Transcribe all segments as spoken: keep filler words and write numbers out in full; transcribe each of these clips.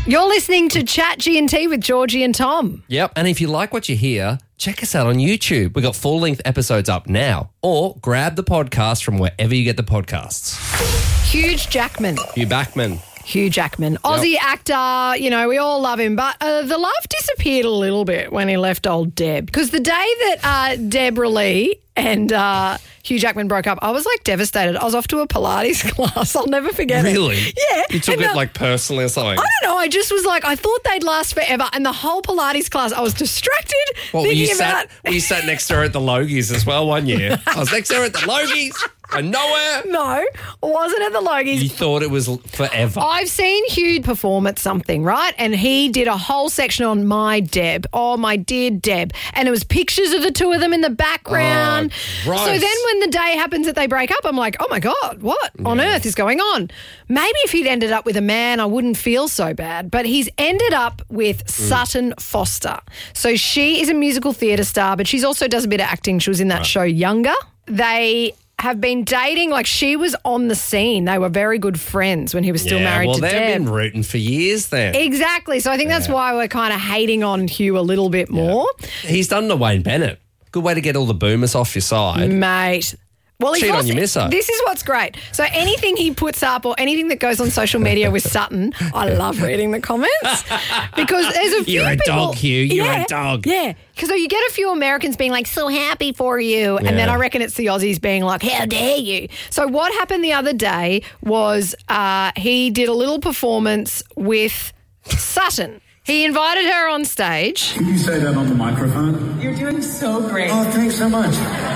You're listening to Chat G and T with Georgie and Tom. Yep. And if you like what you hear, check us out on YouTube. We've got full-length episodes up now. Or grab the podcast from wherever you get the podcasts. Hugh Jackman. Hugh Backman. Hugh Jackman. Aussie yep. actor, you know, we all love him, but uh, the love disappeared a little bit when he left old Deb. Because the day that uh, Deborah Lee and uh, Hugh Jackman broke up, I was like devastated. I was off to a Pilates class. I'll never forget really? it. Really? Yeah. You took and it the, like personally or something? I don't know. I just was like, I thought they'd last forever. And the whole Pilates class, I was distracted well, thinking were you about... Sat, were you sat next to her at the Logies as well one year? I was next to her at the Logies. And nowhere. No, I wasn't at the Logies. You thought it was forever. I've seen Hugh perform at something, right? And he did a whole section on my Deb. Oh, my dear Deb. And it was pictures of the two of them in the background. Oh, gross. So then when the day happens that they break up, I'm like, oh, my God, what yeah. on earth is going on? Maybe if he'd ended up with a man, I wouldn't feel so bad. But he's ended up with mm. Sutton Foster. So she is a musical theatre star, but she also does a bit of acting. She was in that right. show Younger. They... have been dating, like she was on the scene. They were very good friends when he was still yeah, married well, to Deb. Well, they've been rooting for years then. Exactly. So I think that's yeah. why we're kind of hating on Hugh a little bit more. Yeah. He's done the Wayne Bennett. Good way to get all the boomers off your side. Mate. Well, Cheat on your misso. This is what's great. So anything he puts up or anything that goes on social media with Sutton, I love reading the comments because there's a few You're a people, dog, Hugh. You're yeah, a dog. Yeah, because you get a few Americans being like, so happy for you. And yeah. then I reckon it's the Aussies being like, how dare you? So what happened the other day was uh, he did a little performance with Sutton. He invited her on stage. Can you say that on the microphone? You're doing so great. Oh, thanks so much.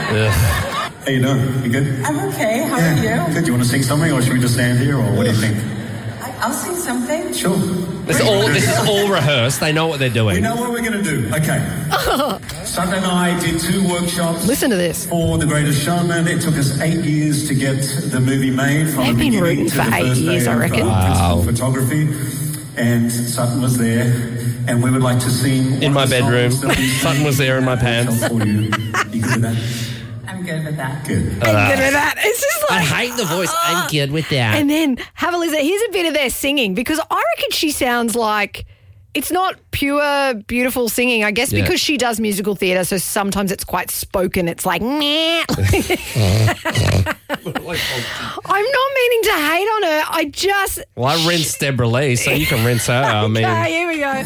How you doing? You good? I'm okay. How yeah. are you? Good. Do you want to sing something or should we just stand here or what do you think? I, I'll sing something. Sure. This is, all, this is all rehearsed. They know what they're doing. We know what we're going to do. Okay. Sunday and I did two workshops. Listen to this. For The Greatest Showman. It took us eight years to get the movie made. From They've the been rooting to for the eight first years, day I reckon. Of, uh, wow. Photography. And Sutton was there. And we would like to sing... In my bedroom. Sutton was there in my pants. For you. You good with that? I'm good with that. Good. I'm good with that. It's just like... I hate the voice. Uh, I'm good with that. And then have a listen. Here's a bit of their singing because I reckon she sounds like... It's not pure, beautiful singing, I guess, yeah. because she does musical theatre, so sometimes it's quite spoken. It's like, meh. I'm not meaning to hate on her. I just... Well, I rinse Deborah Lee, so you can rinse her. I mean... Okay, here we go.